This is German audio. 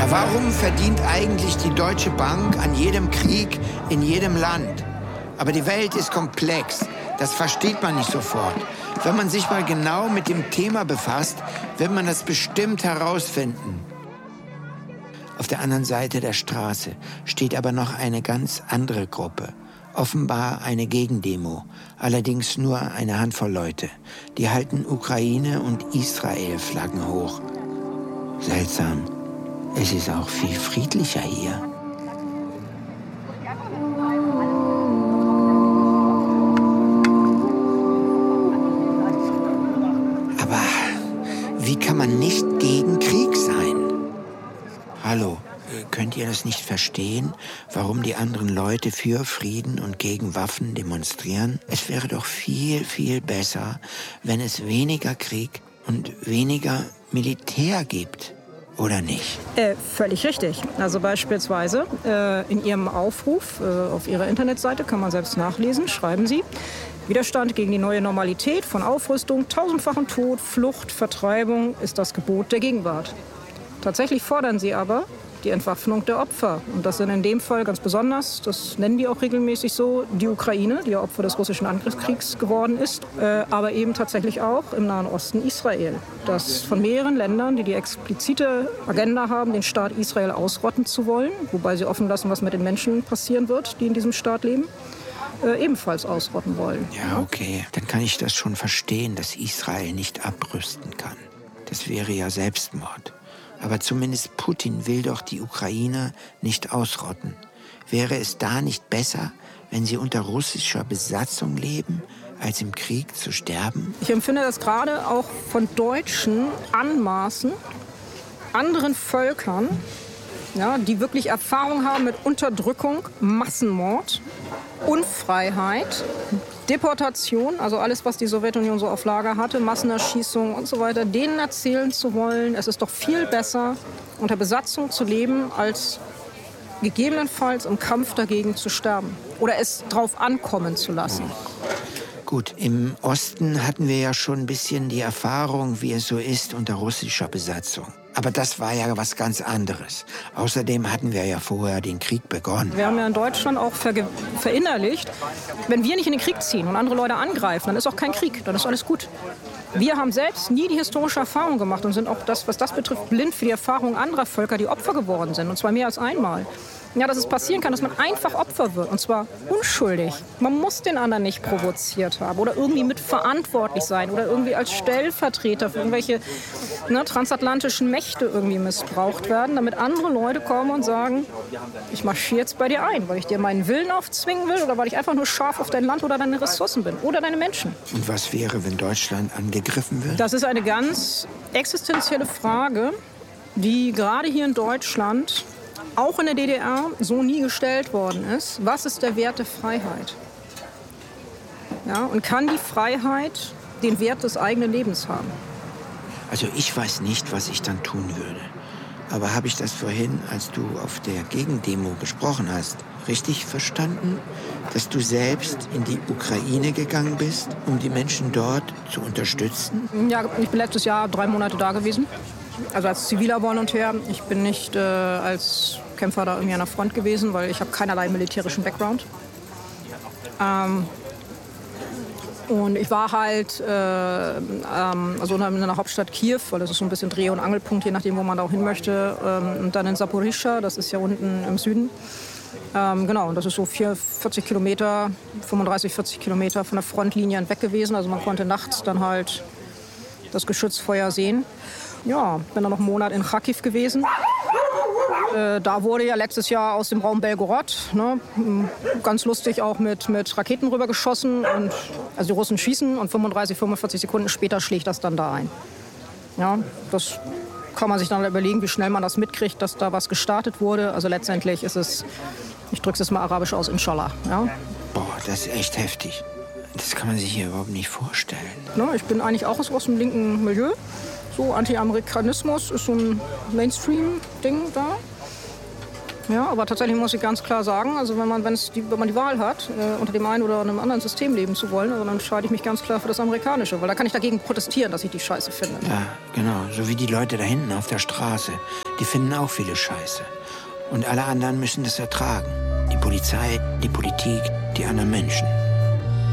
Ja, warum verdient eigentlich die Deutsche Bank an jedem Krieg in jedem Land? Aber die Welt ist komplex. Das versteht man nicht sofort. Wenn man sich mal genau mit dem Thema befasst, wird man das bestimmt herausfinden. Auf der anderen Seite der Straße steht aber noch eine ganz andere Gruppe. Offenbar eine Gegendemo, allerdings nur eine Handvoll Leute. Die halten Ukraine- und Israel-Flaggen hoch. Seltsam. Es ist auch viel friedlicher hier. Aber wie kann man nicht gegen Krieg sein? Hallo, könnt ihr das nicht verstehen, warum die anderen Leute für Frieden und gegen Waffen demonstrieren? Es wäre doch viel, viel besser, wenn es weniger Krieg und weniger Militär gibt. Oder nicht? Völlig richtig. Also beispielsweise in Ihrem Aufruf auf Ihrer Internetseite, kann man selbst nachlesen, schreiben Sie: Widerstand gegen die neue Normalität von Aufrüstung, tausendfachen Tod, Flucht, Vertreibung ist das Gebot der Gegenwart. Tatsächlich fordern Sie aber die Entwaffnung der Opfer. Und das sind in dem Fall ganz besonders, das nennen die auch regelmäßig so, die Ukraine, die ja Opfer des russischen Angriffskriegs geworden ist, aber eben tatsächlich auch im Nahen Osten Israel. Das von mehreren Ländern, die die explizite Agenda haben, den Staat Israel ausrotten zu wollen, wobei sie offen lassen, was mit den Menschen passieren wird, die in diesem Staat leben, ebenfalls ausrotten wollen. Ja, okay. Dann kann ich das schon verstehen, dass Israel nicht abrüsten kann. Das wäre ja Selbstmord. Aber zumindest Putin will doch die Ukrainer nicht ausrotten. Wäre es da nicht besser, wenn sie unter russischer Besatzung leben, als im Krieg zu sterben? Ich empfinde das gerade auch von Deutschen anmaßen, anderen Völkern, ja, die wirklich Erfahrung haben mit Unterdrückung, Massenmord, Unfreiheit, Deportation, also alles, was die Sowjetunion so auf Lager hatte, Massenerschießungen und so weiter, denen erzählen zu wollen, es ist doch viel besser, unter Besatzung zu leben, als gegebenenfalls im Kampf dagegen zu sterben oder es drauf ankommen zu lassen. Gut, im Osten hatten wir ja schon ein bisschen die Erfahrung, wie es so ist unter russischer Besatzung. Aber das war ja was ganz anderes. Außerdem hatten wir ja vorher den Krieg begonnen. Wir haben ja in Deutschland auch verinnerlicht, wenn wir nicht in den Krieg ziehen und andere Leute angreifen, dann ist auch kein Krieg, dann ist alles gut. Wir haben selbst nie die historische Erfahrung gemacht und sind auch, was das betrifft, blind für die Erfahrungen anderer Völker, die Opfer geworden sind, und zwar mehr als einmal. Ja, dass es passieren kann, dass man einfach Opfer wird, und zwar unschuldig. Man muss den anderen nicht provoziert haben oder irgendwie mitverantwortlich sein oder irgendwie als Stellvertreter für irgendwelche transatlantischen Mächte irgendwie missbraucht werden, damit andere Leute kommen und sagen, ich marschiere jetzt bei dir ein, weil ich dir meinen Willen aufzwingen will oder weil ich einfach nur scharf auf dein Land oder deine Ressourcen bin oder deine Menschen. Und was wäre, wenn Deutschland angegriffen wird? Das ist eine ganz existenzielle Frage, die gerade hier in Deutschland auch in der DDR so nie gestellt worden ist. Was ist der Wert der Freiheit? Ja, und kann die Freiheit den Wert des eigenen Lebens haben? Also ich weiß nicht, was ich dann tun würde. Aber habe ich das vorhin, als du auf der Gegendemo gesprochen hast, richtig verstanden? Dass du selbst in die Ukraine gegangen bist, um die Menschen dort zu unterstützen? Ja, ich bin letztes Jahr 3 Monate da gewesen. Also als ziviler Volontär. Ich bin nicht als Kämpfer da irgendwie an der Front gewesen, weil ich habe keinerlei militärischen Background. Und ich war halt also in der Hauptstadt Kiew, weil das ist so ein bisschen Dreh- und Angelpunkt, je nachdem, wo man da auch hin möchte. Und dann in Saporischschja, das ist ja unten im Süden. Genau, und das ist so 40 Kilometer, 35, 40 Kilometer von der Frontlinie weg gewesen. Also man konnte nachts dann halt das Geschützfeuer sehen. Ja, bin dann noch einen Monat in Kharkiv gewesen. Da wurde ja letztes Jahr aus dem Raum Belgorod, ganz lustig auch mit Raketen rübergeschossen. Und, also die Russen schießen und 35, 45 Sekunden später schlägt das dann da ein. Ja, das kann man sich dann überlegen, wie schnell man das mitkriegt, dass da was gestartet wurde. Also letztendlich ist es, ich drücke es jetzt mal arabisch aus, Inshallah. Ja. Boah, das ist echt heftig. Das kann man sich hier überhaupt nicht vorstellen. Ich bin eigentlich auch aus dem linken Milieu. So, Anti-Amerikanismus ist so ein Mainstream-Ding da. Ja, aber tatsächlich muss ich ganz klar sagen, also wenn man die Wahl hat, unter dem einen oder einem anderen System leben zu wollen, also dann entscheide ich mich ganz klar für das Amerikanische, weil da kann ich dagegen protestieren, dass ich die Scheiße finde. Ja, genau, so wie die Leute da hinten auf der Straße. Die finden auch viele Scheiße. Und alle anderen müssen das ertragen. Die Polizei, die Politik, die anderen Menschen.